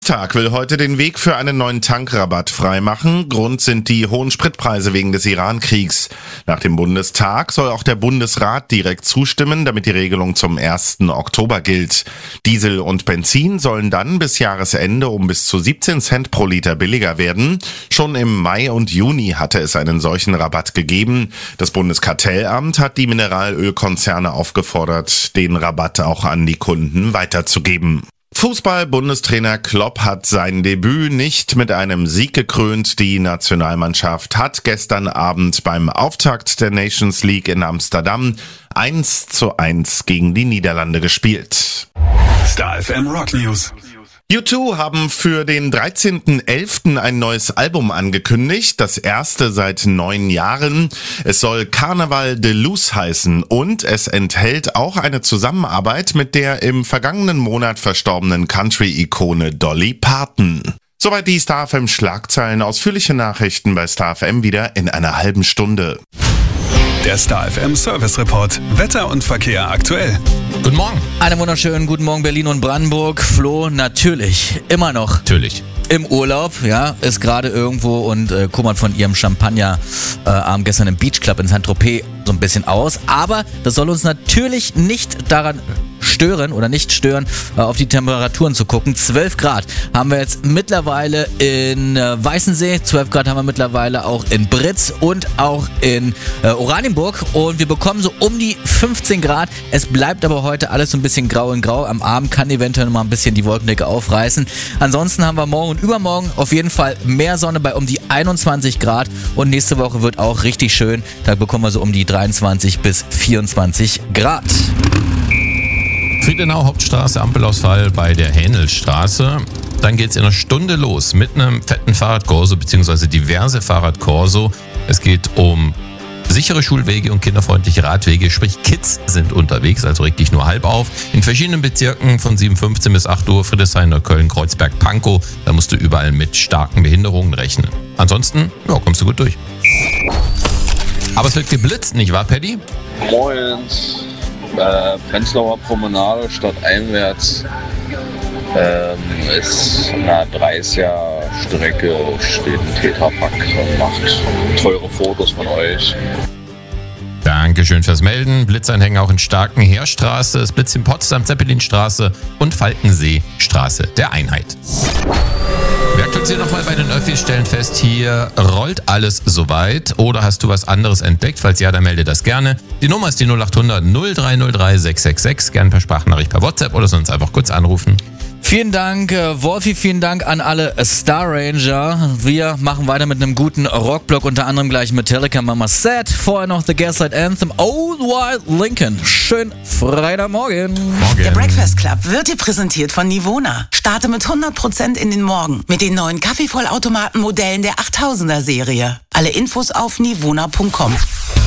Tag will heute den Weg für einen neuen Tankrabatt freimachen. Grund sind die hohen Spritpreise wegen des Iran-Kriegs. Nach dem Bundestag soll auch der Bundesrat direkt zustimmen, damit die Regelung zum 1. Oktober gilt. Diesel und Benzin sollen dann bis Jahresende um bis zu 17 Cent pro Liter billiger werden. Schon im Mai und Juni hatte es einen solchen Rabatt gegeben. Das Bundeskartellamt hat die Mineralölkonzerne aufgefordert, den Rabatt auch an die Kunden weiterzugeben. Fußball-Bundestrainer Klopp hat sein Debüt nicht mit einem Sieg gekrönt. Die Nationalmannschaft hat gestern Abend beim Auftakt der Nations League in Amsterdam 1:1 gegen die Niederlande gespielt. Star FM Rock News. U2 haben für den 13.11. ein neues Album angekündigt, das erste seit 9 Jahren. Es soll Carnaval de Luz heißen und es enthält auch eine Zusammenarbeit mit der im vergangenen Monat verstorbenen Country-Ikone Dolly Parton. Soweit die Star FM Schlagzeilen. Ausführliche Nachrichten bei Star FM wieder in einer halben Stunde. Der Star FM Service Report. Wetter und Verkehr aktuell. Guten Morgen. Einen wunderschönen guten Morgen Berlin und Brandenburg. Flo, natürlich, immer noch. Natürlich. Im Urlaub, ja, ist gerade irgendwo und kummert von ihrem Champagner-Abend gestern im Beach Club in Saint-Tropez so ein bisschen aus. Aber das soll uns natürlich nicht daran stören, auf die Temperaturen zu gucken. 12 Grad haben wir jetzt mittlerweile in Weißensee, 12 Grad haben wir mittlerweile auch in Britz und auch in Oranienburg und wir bekommen so um die 15 Grad. Es bleibt aber heute alles so ein bisschen grau in grau. Am Abend kann eventuell noch mal ein bisschen die Wolkendecke aufreißen. Ansonsten haben wir morgen und übermorgen auf jeden Fall mehr Sonne bei um die 21 Grad und nächste Woche wird auch richtig schön. Da bekommen wir so um die 23 bis 24 Grad. Friedenau Hauptstraße, Ampelausfall bei der Hähnelstraße. Dann geht's in einer Stunde los mit einem fetten Fahrradkorso bzw. diverse Fahrradkorso. Es geht um sichere Schulwege und kinderfreundliche Radwege, sprich Kids sind unterwegs, also reg dich nur halb auf. In verschiedenen Bezirken von 7:15 bis 8 Uhr, Friedrichshain, Neukölln, Kreuzberg, Pankow. Da musst du überall mit starken Behinderungen rechnen. Ansonsten, ja, kommst du gut durch. Aber es wird geblitzt, nicht wahr, Paddy? Moin. Prenzlauer Promenade stadteinwärts ist eine 30er Strecke, steht ein Tetrapack und macht teure Fotos von euch. Dankeschön fürs Melden. Blitzeinhänge auch in Starken, Heerstraße, es blitzt in Potsdam, Zeppelinstraße und Falkensee-Straße der Einheit. Werkelt Sie nochmal bei den Öffis, stellen fest, hier rollt alles soweit. Oder hast du was anderes entdeckt? Falls ja, dann melde das gerne. Die Nummer ist die 0800 0303 666. Gerne per Sprachnachricht per WhatsApp oder sonst einfach kurz anrufen. Vielen Dank, Wolfi, vielen Dank an alle Star Ranger. Wir machen weiter mit einem guten Rockblock, unter anderem gleich Metallica, Mama Said, vorher noch The Gaslight Anthem, Old Wild Lincoln. Schön Freitagmorgen. Der Breakfast Club wird dir präsentiert von Nivona. Starte mit 100% in den Morgen mit den neuen Kaffeevollautomaten-Modellen der 8000er Serie. Alle Infos auf nivona.com.